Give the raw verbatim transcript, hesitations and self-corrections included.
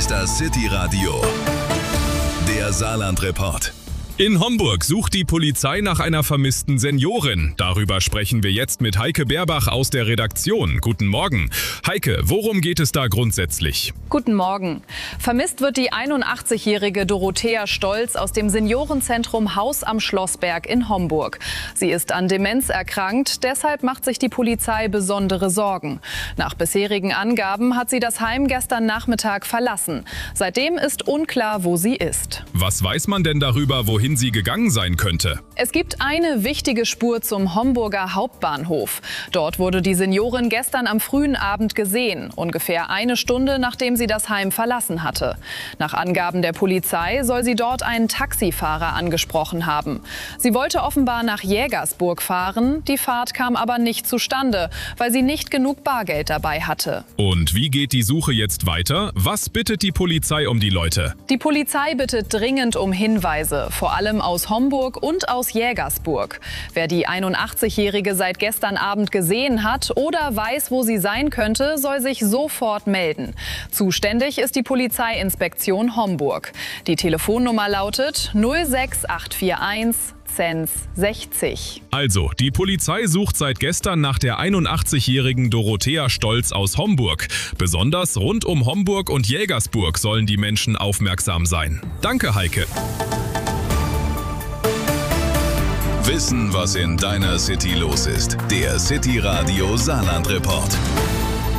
ist das City Radio, der Saarland-Report. In Homburg sucht die Polizei nach einer vermissten Seniorin. Darüber sprechen wir jetzt mit Heike Beerbach aus der Redaktion. Guten Morgen. Heike, worum geht es da grundsätzlich? Guten Morgen. Vermisst wird die einundachtzigjährige Dorothea Stolz aus dem Seniorenzentrum Haus am Schlossberg in Homburg. Sie ist an Demenz erkrankt, deshalb macht sich die Polizei besondere Sorgen. Nach bisherigen Angaben hat sie das Heim gestern Nachmittag verlassen. Seitdem ist unklar, wo sie ist. Was weiß man denn darüber, wohin sie gegangen sein könnte? Es gibt eine wichtige Spur zum Homburger Hauptbahnhof. Dort wurde die Seniorin gestern am frühen Abend gesehen, ungefähr eine Stunde nachdem sie das Heim verlassen hatte. Nach Angaben der Polizei soll sie dort einen Taxifahrer angesprochen haben. Sie wollte offenbar nach Jägersburg fahren, die Fahrt kam aber nicht zustande, weil sie nicht genug Bargeld dabei hatte. Und wie geht die Suche jetzt weiter? Was bittet die Polizei um die Leute? Die Polizei bittet dringend um Hinweise, vor allem aus Homburg und aus Jägersburg. Wer die einundachtzigjährige seit gestern Abend gesehen hat oder weiß, wo sie sein könnte, soll sich sofort melden. Zuständig ist die Polizeiinspektion Homburg. Die Telefonnummer lautet null sechs acht vier eins zehn sechzig. Also, die Polizei sucht seit gestern nach der einundachtzigjährigen Dorothea Stolz aus Homburg. Besonders rund um Homburg und Jägersburg sollen die Menschen aufmerksam sein. Danke, Heike. Wissen, was in deiner City los ist. Der City Radio Saarland-Report.